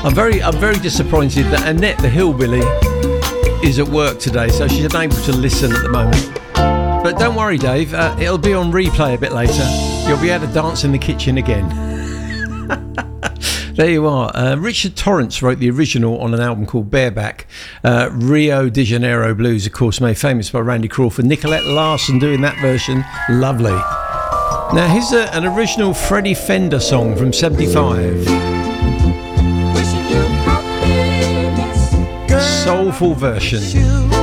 I'm very disappointed that Annette the Hillbilly is at work today, so she's unable to listen at the moment. But don't worry, Dave, it'll be on replay a bit later. You'll be able to dance in the kitchen again. There you are. Richard Torrance wrote the original on an album called Bareback. Rio de Janeiro Blues, of course, made famous by Randy Crawford. Nicolette Larson doing that version. Lovely. Now, here's an original Freddie Fender song from 75. Soulful version.